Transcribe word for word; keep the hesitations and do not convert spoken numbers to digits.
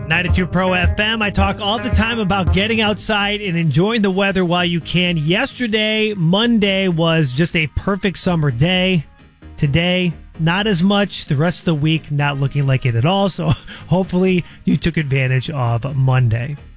ninety-two Pro F M. I talk all the time about getting outside and enjoying the weather while you can. Yesterday, Monday, was just a perfect summer day. Today, not as much. The rest of the week, not looking like it at all. So hopefully you took advantage of Monday.